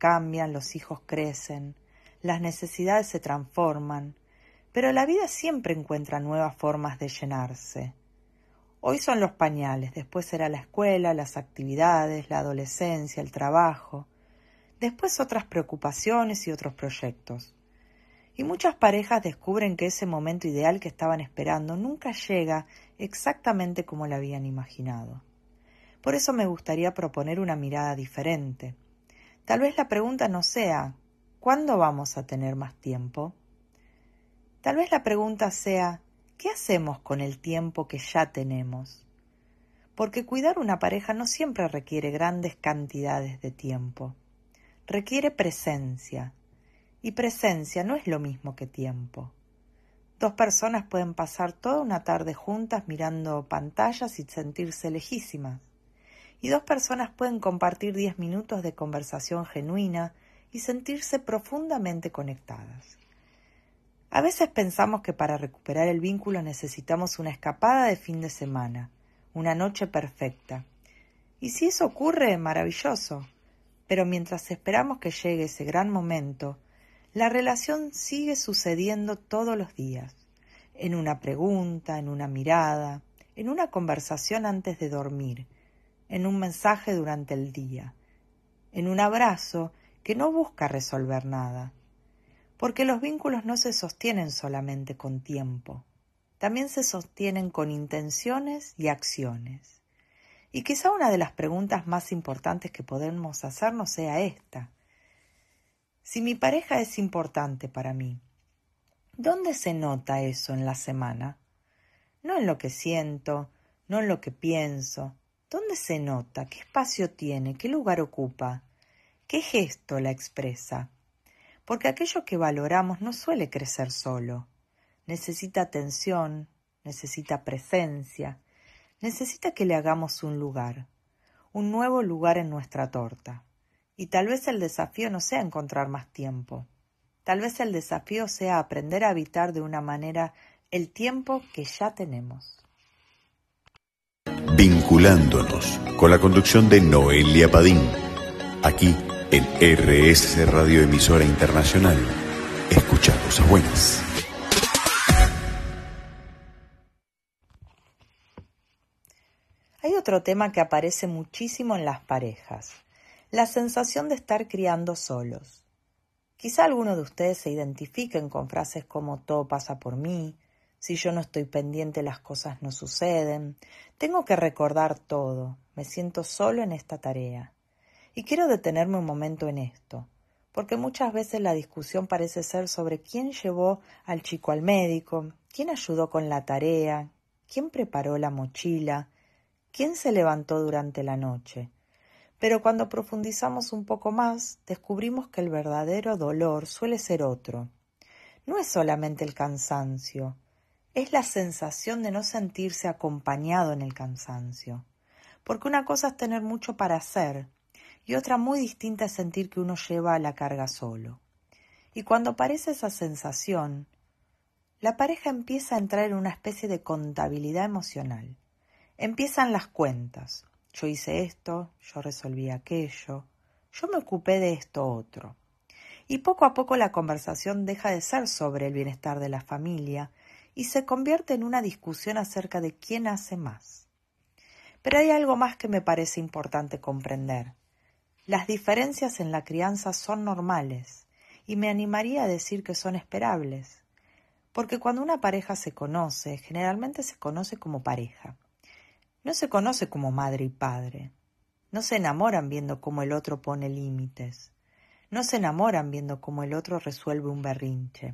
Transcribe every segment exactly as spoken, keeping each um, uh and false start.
cambian, los hijos crecen, las necesidades se transforman, pero la vida siempre encuentra nuevas formas de llenarse. Hoy son los pañales, después será la escuela, las actividades, la adolescencia, el trabajo, después otras preocupaciones y otros proyectos. Y muchas parejas descubren que ese momento ideal que estaban esperando nunca llega exactamente como lo habían imaginado. Por eso me gustaría proponer una mirada diferente. Tal vez la pregunta no sea, ¿cuándo vamos a tener más tiempo? Tal vez la pregunta sea, ¿qué hacemos con el tiempo que ya tenemos? Porque cuidar una pareja no siempre requiere grandes cantidades de tiempo. Requiere presencia. Y presencia no es lo mismo que tiempo. Dos personas pueden pasar toda una tarde juntas mirando pantallas y sentirse lejísimas. Y dos personas pueden compartir diez minutos de conversación genuina y sentirse profundamente conectadas. A veces pensamos que para recuperar el vínculo necesitamos una escapada de fin de semana, una noche perfecta. Y si eso ocurre, maravilloso. Pero mientras esperamos que llegue ese gran momento, la relación sigue sucediendo todos los días, en una pregunta, en una mirada, en una conversación antes de dormir, en un mensaje durante el día, en un abrazo que no busca resolver nada, porque los vínculos no se sostienen solamente con tiempo, también se sostienen con intenciones y acciones. Y quizá una de las preguntas más importantes que podemos hacernos sea esta. Si mi pareja es importante para mí, ¿dónde se nota eso en la semana? No en lo que siento, no en lo que pienso. ¿Dónde se nota? ¿Qué espacio tiene? ¿Qué lugar ocupa? ¿Qué gesto la expresa? Porque aquello que valoramos no suele crecer solo. Necesita atención, necesita presencia, necesita que le hagamos un lugar, un nuevo lugar en nuestra torta. Y tal vez el desafío no sea encontrar más tiempo. Tal vez el desafío sea aprender a habitar de una manera el tiempo que ya tenemos. Vinculándonos, con la conducción de Noelia Padín, aquí en R S C Radio Emisora Internacional. Escucha cosas buenas. Hay otro tema que aparece muchísimo en las parejas. La sensación de estar criando solos. Quizá algunos de ustedes se identifiquen con frases como todo pasa por mí, si yo no estoy pendiente las cosas no suceden, tengo que recordar todo, me siento solo en esta tarea. Y quiero detenerme un momento en esto, porque muchas veces la discusión parece ser sobre quién llevó al chico al médico, quién ayudó con la tarea, quién preparó la mochila, quién se levantó durante la noche. Pero cuando profundizamos un poco más, descubrimos que el verdadero dolor suele ser otro. No es solamente el cansancio, es la sensación de no sentirse acompañado en el cansancio. Porque una cosa es tener mucho para hacer, y otra muy distinta es sentir que uno lleva la carga solo. Y cuando aparece esa sensación, la pareja empieza a entrar en una especie de contabilidad emocional. Empiezan las cuentas. Yo hice esto, yo resolví aquello, yo me ocupé de esto otro. Y poco a poco la conversación deja de ser sobre el bienestar de la familia y se convierte en una discusión acerca de quién hace más. Pero hay algo más que me parece importante comprender. Las diferencias en la crianza son normales y me animaría a decir que son esperables, porque cuando una pareja se conoce, generalmente se conoce como pareja. No se conoce como madre y padre. No se enamoran viendo cómo el otro pone límites. No se enamoran viendo cómo el otro resuelve un berrinche.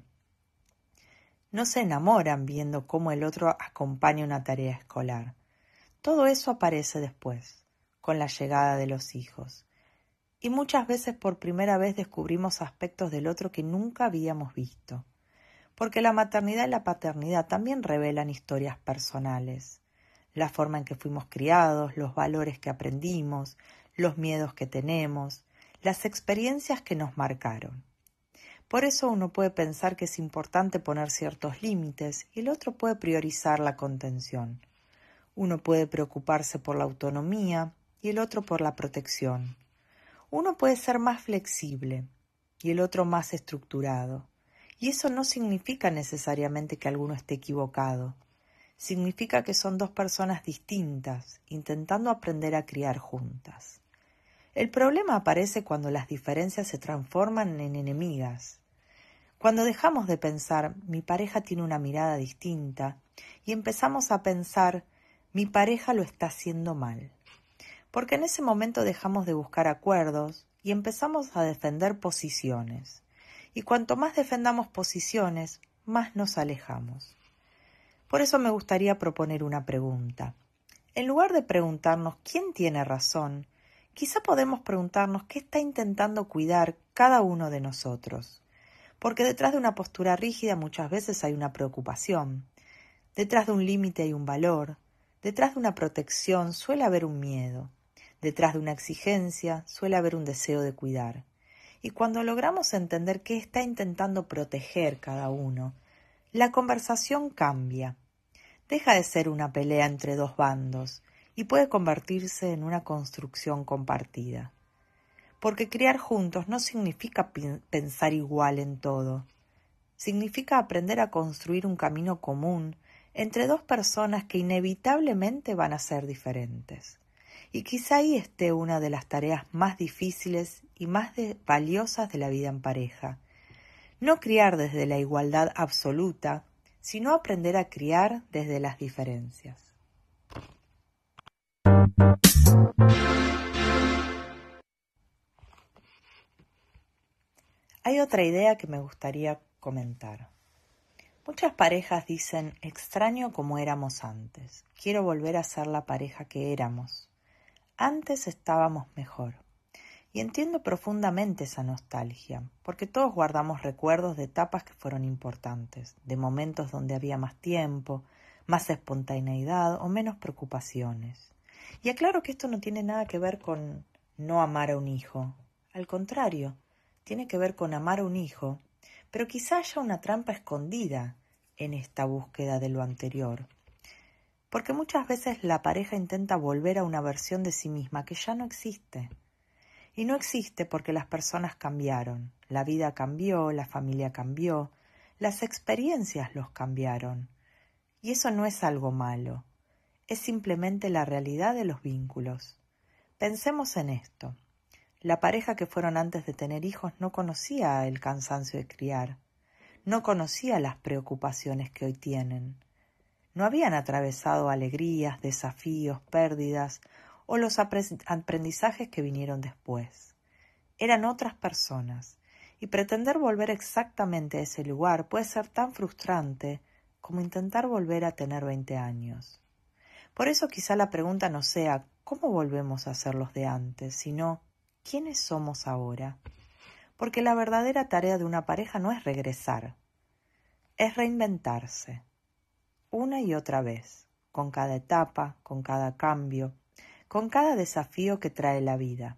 No se enamoran viendo cómo el otro acompaña una tarea escolar. Todo eso aparece después, con la llegada de los hijos. Y muchas veces por primera vez descubrimos aspectos del otro que nunca habíamos visto. Porque la maternidad y la paternidad también revelan historias personales. La forma en que fuimos criados, los valores que aprendimos, los miedos que tenemos, las experiencias que nos marcaron. Por eso uno puede pensar que es importante poner ciertos límites y el otro puede priorizar la contención. Uno puede preocuparse por la autonomía y el otro por la protección. Uno puede ser más flexible y el otro más estructurado. Y eso no significa necesariamente que alguno esté equivocado. Significa que son dos personas distintas, intentando aprender a criar juntas. El problema aparece cuando las diferencias se transforman en enemigas. Cuando dejamos de pensar, mi pareja tiene una mirada distinta, y empezamos a pensar, mi pareja lo está haciendo mal. Porque en ese momento dejamos de buscar acuerdos y empezamos a defender posiciones. Y cuanto más defendamos posiciones, más nos alejamos. Por eso me gustaría proponer una pregunta. En lugar de preguntarnos quién tiene razón, quizá podemos preguntarnos qué está intentando cuidar cada uno de nosotros. Porque detrás de una postura rígida muchas veces hay una preocupación. Detrás de un límite hay un valor. Detrás de una protección suele haber un miedo. Detrás de una exigencia suele haber un deseo de cuidar. Y cuando logramos entender qué está intentando proteger cada uno, la conversación cambia. Deja de ser una pelea entre dos bandos y puede convertirse en una construcción compartida. Porque criar juntos no significa pensar igual en todo. Significa aprender a construir un camino común entre dos personas que inevitablemente van a ser diferentes. Y quizá ahí esté una de las tareas más difíciles y más de, valiosas de la vida en pareja. No criar desde la igualdad absoluta, sino aprender a criar desde las diferencias. Hay otra idea que me gustaría comentar. Muchas parejas dicen, extraño como éramos antes, quiero volver a ser la pareja que éramos. Antes estábamos mejor. Y entiendo profundamente esa nostalgia, porque todos guardamos recuerdos de etapas que fueron importantes, de momentos donde había más tiempo, más espontaneidad o menos preocupaciones. Y aclaro que esto no tiene nada que ver con no amar a un hijo. Al contrario, tiene que ver con amar a un hijo, pero quizá haya una trampa escondida en esta búsqueda de lo anterior. Porque muchas veces la pareja intenta volver a una versión de sí misma que ya no existe. Y no existe porque las personas cambiaron, la vida cambió, la familia cambió, las experiencias los cambiaron. Y eso no es algo malo, es simplemente la realidad de los vínculos. Pensemos en esto. La pareja que fueron antes de tener hijos no conocía el cansancio de criar, no conocía las preocupaciones que hoy tienen. No habían atravesado alegrías, desafíos, pérdidas o los aprendizajes que vinieron después. Eran otras personas, y pretender volver exactamente a ese lugar puede ser tan frustrante como intentar volver a tener veinte años. Por eso quizá la pregunta no sea ¿cómo volvemos a ser los de antes?, sino ¿quiénes somos ahora? Porque la verdadera tarea de una pareja no es regresar, es reinventarse. Una y otra vez, con cada etapa, con cada cambio, con cada desafío que trae la vida.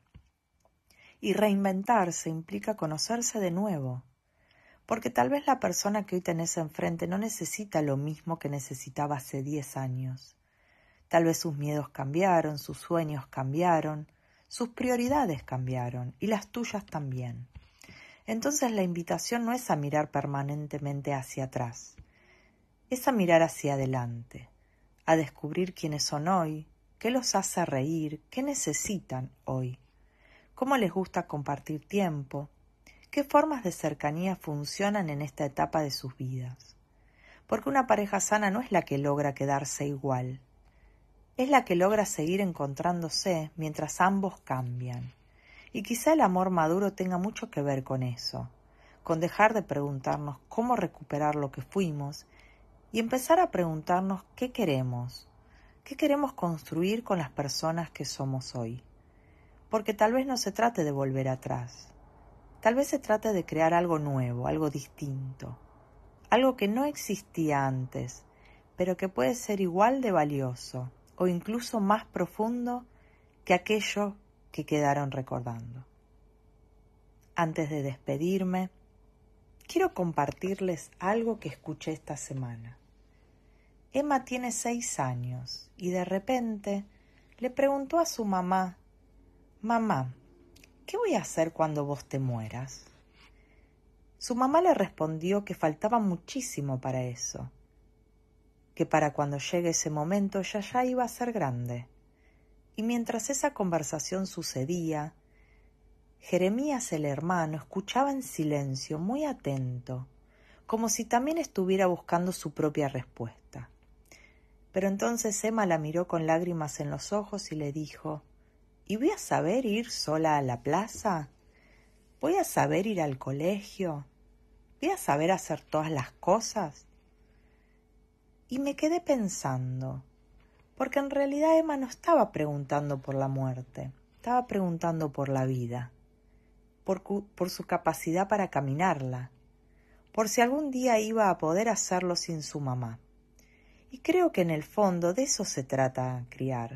Y reinventarse implica conocerse de nuevo, porque tal vez la persona que hoy tenés enfrente no necesita lo mismo que necesitaba hace diez años. Tal vez sus miedos cambiaron, sus sueños cambiaron, sus prioridades cambiaron y las tuyas también. Entonces la invitación no es a mirar permanentemente hacia atrás, es a mirar hacia adelante, a descubrir quiénes son hoy, qué los hace reír, qué necesitan hoy, cómo les gusta compartir tiempo, qué formas de cercanía funcionan en esta etapa de sus vidas. Porque una pareja sana no es la que logra quedarse igual, es la que logra seguir encontrándose mientras ambos cambian. Y quizá el amor maduro tenga mucho que ver con eso, con dejar de preguntarnos cómo recuperar lo que fuimos y empezar a preguntarnos qué queremos, qué queremos construir con las personas que somos hoy. Porque tal vez no se trate de volver atrás, tal vez se trate de crear algo nuevo, algo distinto, algo que no existía antes, pero que puede ser igual de valioso o incluso más profundo que aquello que quedaron recordando. Antes de despedirme, quiero compartirles algo que escuché esta semana. Emma tiene seis años y de repente le preguntó a su mamá, «Mamá, ¿qué voy a hacer cuando vos te mueras? Su mamá le respondió que faltaba muchísimo para eso, que para cuando llegue ese momento ella ya iba a ser grande. Y mientras esa conversación sucedía, Jeremías el hermano escuchaba en silencio, muy atento, como si también estuviera buscando su propia respuesta. Pero entonces Emma la miró con lágrimas en los ojos y le dijo: ¿y voy a saber ir sola a la plaza? ¿Voy a saber ir al colegio? ¿Voy a saber hacer todas las cosas? Y me quedé pensando, porque en realidad Emma no estaba preguntando por la muerte, estaba preguntando por la vida, por, por su capacidad para caminarla, por si algún día iba a poder hacerlo sin su mamá. Y creo que en el fondo de eso se trata criar.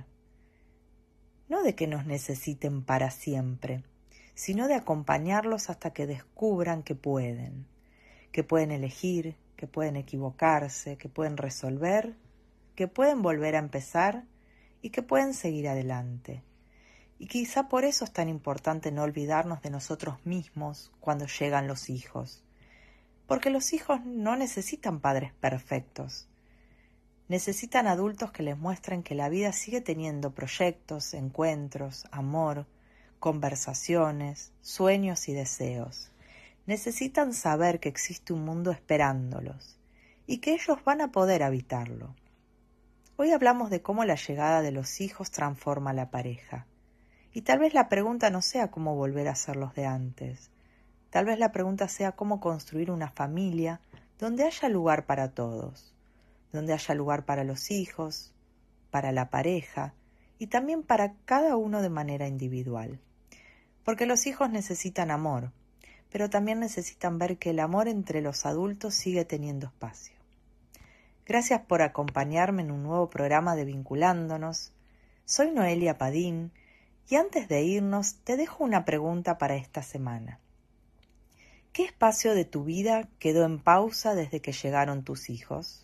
No de que nos necesiten para siempre, sino de acompañarlos hasta que descubran que pueden, que pueden elegir, que pueden equivocarse, que pueden resolver, que pueden volver a empezar y que pueden seguir adelante. Y quizá por eso es tan importante no olvidarnos de nosotros mismos cuando llegan los hijos, porque los hijos no necesitan padres perfectos. Necesitan adultos que les muestren que la vida sigue teniendo proyectos, encuentros, amor, conversaciones, sueños y deseos. Necesitan saber que existe un mundo esperándolos y que ellos van a poder habitarlo. Hoy hablamos de cómo la llegada de los hijos transforma a la pareja. Y tal vez la pregunta no sea cómo volver a ser los de antes. Tal vez la pregunta sea cómo construir una familia donde haya lugar para todos, donde haya lugar para los hijos, para la pareja y también para cada uno de manera individual. Porque los hijos necesitan amor, pero también necesitan ver que el amor entre los adultos sigue teniendo espacio. Gracias por acompañarme en un nuevo programa de Vinculándonos. Soy Noelia Padín y antes de irnos te dejo una pregunta para esta semana. ¿Qué espacio de tu vida quedó en pausa desde que llegaron tus hijos?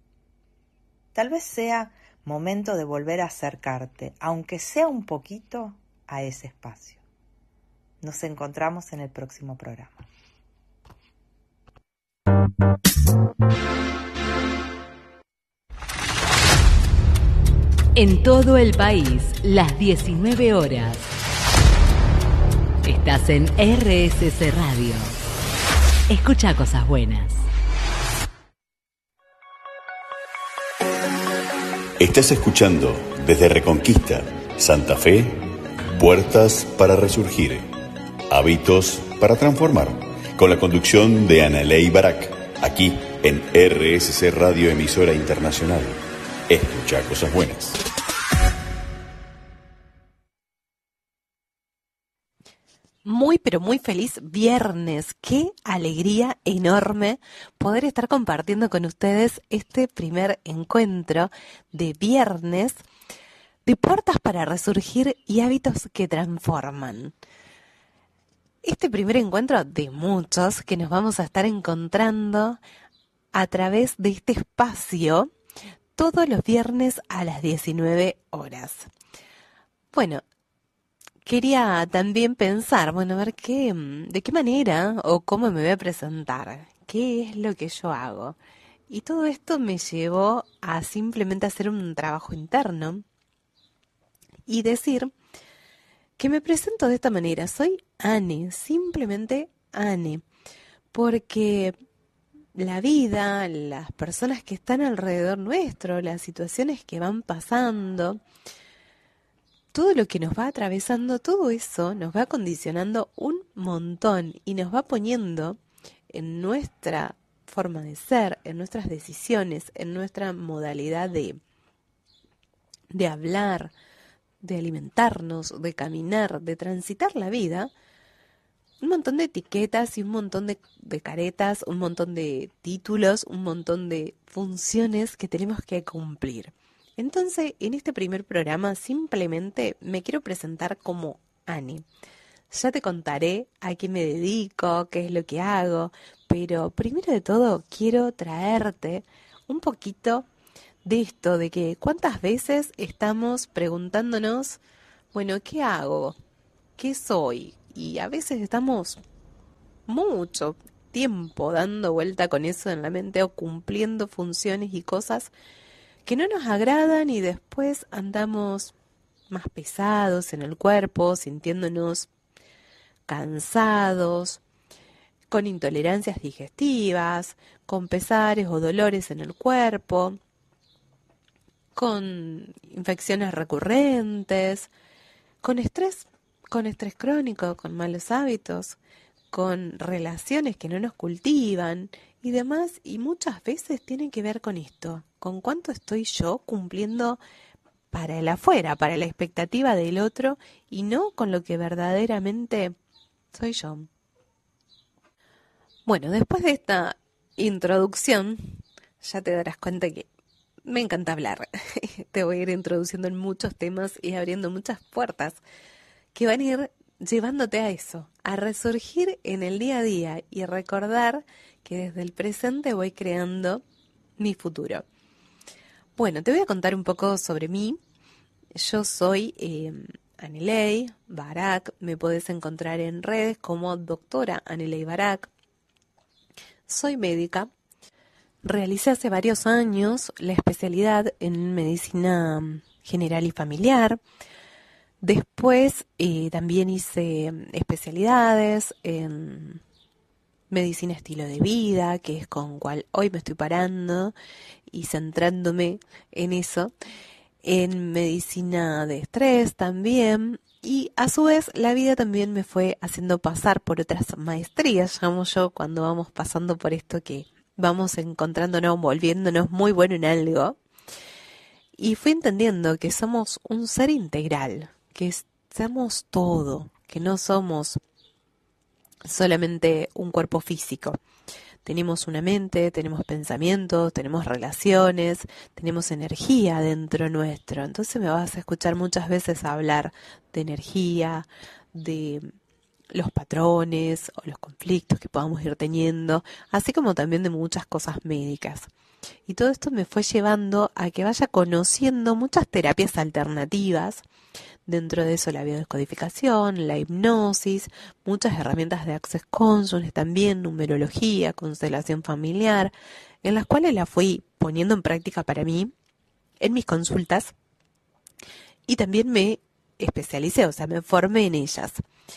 Tal vez sea momento de volver a acercarte, aunque sea un poquito, a ese espacio. Nos encontramos en el próximo programa. En todo el país, las diecinueve horas. Estás en R S C Radio. Escucha cosas buenas. Estás escuchando desde Reconquista, Santa Fe, Puertas para Resurgir, Hábitos para Transformar, con la conducción de Analey Barak, aquí en R S C Radio Emisora Internacional. Escucha cosas buenas. Muy, pero muy feliz viernes. Qué alegría enorme poder estar compartiendo con ustedes este primer encuentro de viernes de Puertas para Resurgir y Hábitos que Transforman. Este primer encuentro de muchos que nos vamos a estar encontrando a través de este espacio todos los viernes a las diecinueve horas. Bueno, quería también pensar, bueno, a ver qué, de qué manera o cómo me voy a presentar, qué es lo que yo hago. Y todo esto me llevó a simplemente hacer un trabajo interno y decir que me presento de esta manera. Soy Anne, simplemente Anne, porque la vida, las personas que están alrededor nuestro, las situaciones que van pasando, todo lo que nos va atravesando, todo eso nos va condicionando un montón y nos va poniendo en nuestra forma de ser, en nuestras decisiones, en nuestra modalidad de, de hablar, de alimentarnos, de caminar, de transitar la vida, un montón de etiquetas y un montón de, de caretas, un montón de títulos, un montón de funciones que tenemos que cumplir. Entonces, en este primer programa simplemente me quiero presentar como Anne. Ya te contaré a qué me dedico, qué es lo que hago, pero primero de todo quiero traerte un poquito de esto, de que cuántas veces estamos preguntándonos, bueno, ¿qué hago? ¿Qué soy? y a veces estamos mucho tiempo dando vuelta con eso en la mente o cumpliendo funciones y cosas que no nos agradan y después andamos más pesados en el cuerpo, sintiéndonos cansados, con intolerancias digestivas, con pesares o dolores en el cuerpo, con infecciones recurrentes, con estrés, con estrés crónico, con malos hábitos, con relaciones que no nos cultivan y demás, y muchas veces tienen que ver con esto, con cuánto estoy yo cumpliendo para el afuera, para la expectativa del otro y no con lo que verdaderamente soy yo. Bueno, después de esta introducción, ya te darás cuenta que me encanta hablar. Te voy a ir introduciendo en muchos temas y abriendo muchas puertas que van a ir llevándote a eso, a resurgir en el día a día y recordar que desde el presente voy creando mi futuro. Bueno, te voy a contar un poco sobre mí. Yo soy eh, Aneley Barak, me podés encontrar en redes como doctora Aneley Barak. Soy médica. Realicé hace varios años la especialidad en medicina general y familiar. Después eh, también hice especialidades en medicina estilo de vida, que es con cual hoy me estoy parando y centrándome en eso. En medicina de estrés también. Y a su vez la vida también me fue haciendo pasar por otras maestrías, llamo yo, cuando vamos pasando por esto que vamos encontrándonos, volviéndonos muy bueno en algo. Y fui entendiendo que somos un ser integral, que somos todo, que no somos solamente un cuerpo físico. Tenemos una mente, tenemos pensamientos, tenemos relaciones, tenemos energía dentro nuestro. Entonces me vas a escuchar muchas veces hablar de energía, de los patrones o los conflictos que podamos ir teniendo, así como también de muchas cosas médicas. Y todo esto me fue llevando a que vaya conociendo muchas terapias alternativas. Dentro de eso la biodescodificación, la hipnosis, muchas herramientas de Access Consciousness también, numerología, constelación familiar, en las cuales la fui poniendo en práctica para mí en mis consultas y también me especialicé, o sea, me formé en ellas.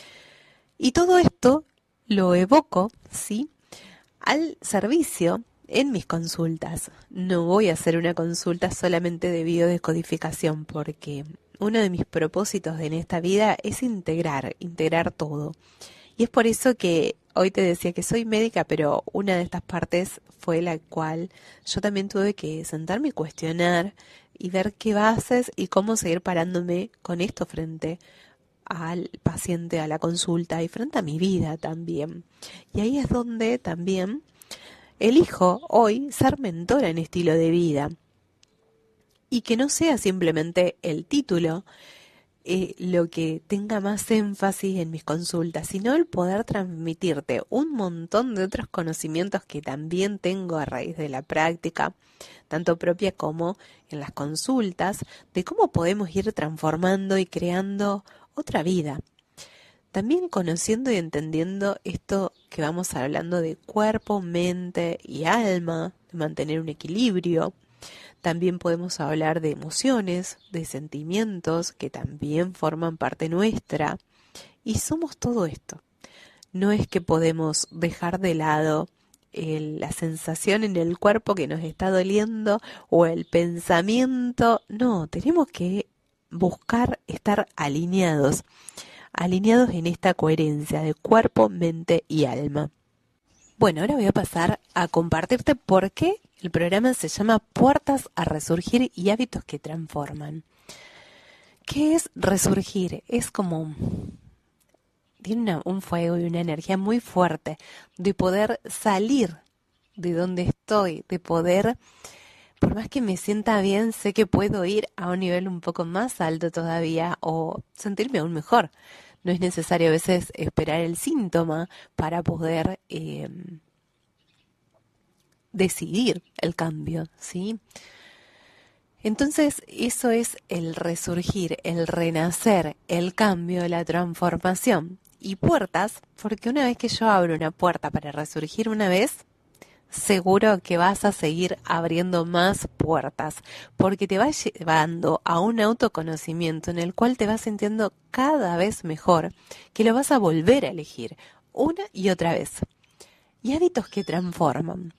Y todo esto lo evoco, ¿sí?, al servicio en mis consultas. No voy a hacer una consulta solamente de biodescodificación porque uno de mis propósitos en esta vida es integrar, integrar todo. Y es por eso que hoy te decía que soy médica, pero una de estas partes fue la cual yo también tuve que sentarme y cuestionar y ver qué bases y cómo seguir parándome con esto frente al paciente, a la consulta y frente a mi vida también. Y ahí es donde también elijo hoy ser mentora en estilo de vida. Y que no sea simplemente el título eh, lo que tenga más énfasis en mis consultas, sino el poder transmitirte un montón de otros conocimientos que también tengo a raíz de la práctica, tanto propia como en las consultas, de cómo podemos ir transformando y creando otra vida. También conociendo y entendiendo esto que vamos hablando de cuerpo, mente y alma, de mantener un equilibrio. También podemos hablar de emociones, de sentimientos que también forman parte nuestra. Y somos todo esto. No es que podemos dejar de lado el, la sensación en el cuerpo que nos está doliendo o el pensamiento. No, tenemos que buscar estar alineados. Alineados en esta coherencia de cuerpo, mente y alma. Bueno, ahora voy a pasar a compartirte por qué el programa se llama Puertas a Resurgir y Hábitos que Transforman. ¿Qué es resurgir? Es como... tiene una, un fuego y una energía muy fuerte de poder salir de donde estoy, de poder, por más que me sienta bien, sé que puedo ir a un nivel un poco más alto todavía o sentirme aún mejor. No es necesario a veces esperar el síntoma para poder eh, decidir el cambio, ¿sí? Entonces eso es el resurgir, el renacer, el cambio, la transformación. Y puertas, porque una vez que yo abro una puerta para resurgir una vez, seguro que vas a seguir abriendo más puertas, porque te va llevando a un autoconocimiento en el cual te vas sintiendo cada vez mejor, que lo vas a volver a elegir una y otra vez. Y hábitos que transforman.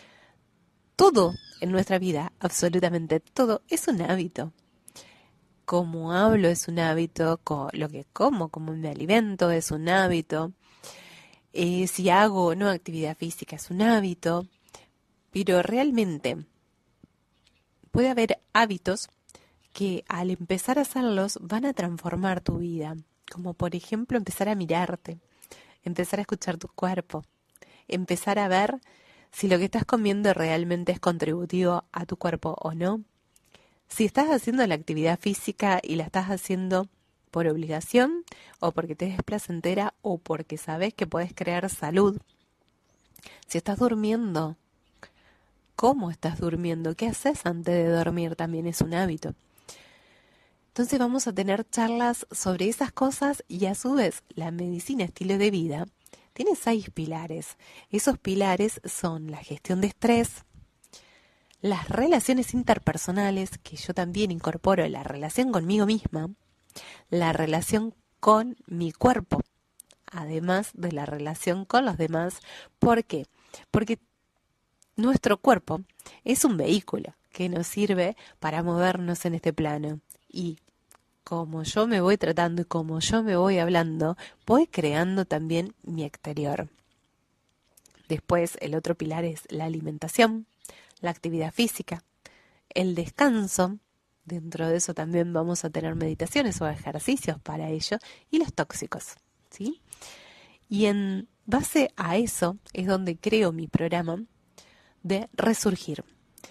Todo en nuestra vida, absolutamente todo, es un hábito. Cómo hablo es un hábito, lo que como, cómo me alimento es un hábito. Eh, si hago o no actividad física es un hábito, pero realmente puede haber hábitos que al empezar a hacerlos van a transformar tu vida, como por ejemplo empezar a mirarte, empezar a escuchar tu cuerpo, empezar a ver si lo que estás comiendo realmente es contributivo a tu cuerpo o no, si estás haciendo la actividad física y la estás haciendo por obligación o porque te es placentera o porque sabes que puedes crear salud. Si estás durmiendo, ¿cómo estás durmiendo? ¿Qué haces antes de dormir? También es un hábito. Entonces vamos a tener charlas sobre esas cosas y a su vez la medicina estilo de vida tiene seis pilares. Esos pilares son la gestión de estrés, las relaciones interpersonales, que yo también incorporo la relación conmigo misma, la relación con mi cuerpo, además de la relación con los demás. ¿Por qué? Porque nuestro cuerpo es un vehículo que nos sirve para movernos en este plano. Y como yo me voy tratando y como yo me voy hablando, voy creando también mi exterior. Después, el otro pilar es la alimentación, la actividad física, el descanso. Dentro de eso también vamos a tener meditaciones o ejercicios para ello, y los tóxicos, ¿sí? Y en base a eso es donde creo mi programa de Resurgir,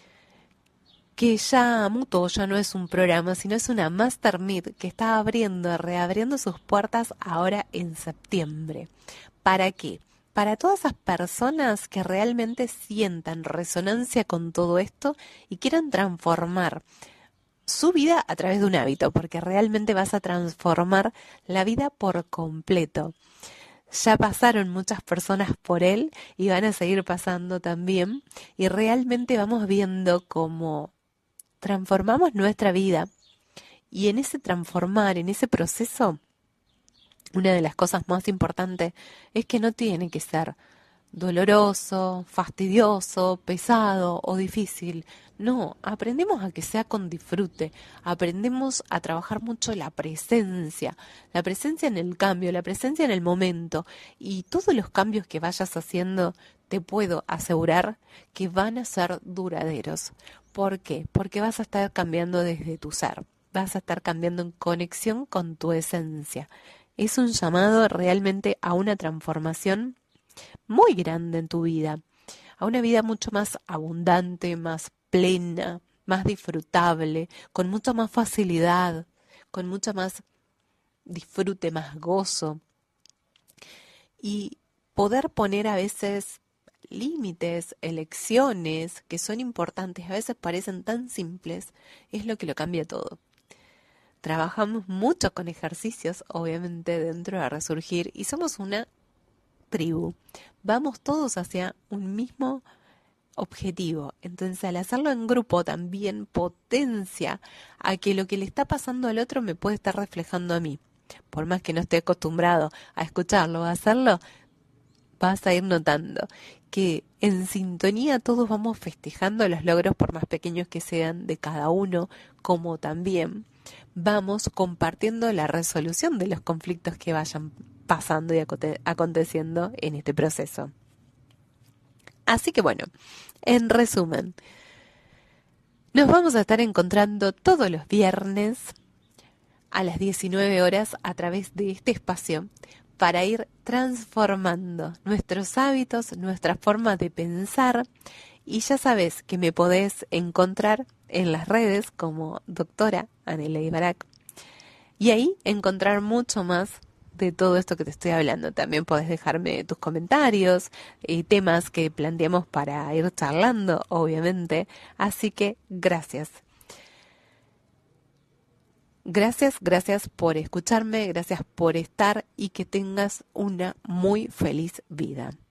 que ya mutó, ya no es un programa, sino es una Mastermind que está abriendo, reabriendo sus puertas ahora en septiembre. ¿Para qué? Para todas esas personas que realmente sientan resonancia con todo esto y quieran transformar su vida a través de un hábito, porque realmente vas a transformar la vida por completo. Ya pasaron muchas personas por él y van a seguir pasando también, y realmente vamos viendo cómo transformamos nuestra vida, y en ese transformar, en ese proceso, una de las cosas más importantes es que no tiene que ser doloroso, fastidioso, pesado o difícil. No, aprendemos a que sea con disfrute, aprendemos a trabajar mucho la presencia, la presencia en el cambio, la presencia en el momento, y todos los cambios que vayas haciendo te puedo asegurar que van a ser duraderos. ¿Por qué? Porque vas a estar cambiando desde tu ser, vas a estar cambiando en conexión con tu esencia. Es un llamado realmente a una transformación muy grande en tu vida, a una vida mucho más abundante, más plena, más disfrutable, con mucha más facilidad, con mucha más disfrute, más gozo, y poder poner a veces límites, elecciones que son importantes, a veces parecen tan simples, es lo que lo cambia todo. Trabajamos mucho con ejercicios, obviamente, dentro de Resurgir, y somos una tribu. Vamos todos hacia un mismo objetivo. Entonces, al hacerlo en grupo, también potencia a que lo que le está pasando al otro me puede estar reflejando a mí. Por más que no esté acostumbrado a escucharlo o a hacerlo, vas a ir notando que en sintonía todos vamos festejando los logros, por más pequeños que sean, de cada uno, como también vamos compartiendo la resolución de los conflictos que vayan pasando y aconteciendo en este proceso. Así que bueno, en resumen, nos vamos a estar encontrando todos los viernes a las diecinueve horas a través de este espacio para ir transformando nuestros hábitos, nuestra forma de pensar, y ya sabes que me podés encontrar en las redes como doctora Aneley Barak, y ahí encontrar mucho más de todo esto que te estoy hablando. También podés dejarme tus comentarios y temas que planteamos para ir charlando, obviamente. Así que gracias. Gracias, gracias por escucharme, gracias por estar y que tengas una muy feliz vida.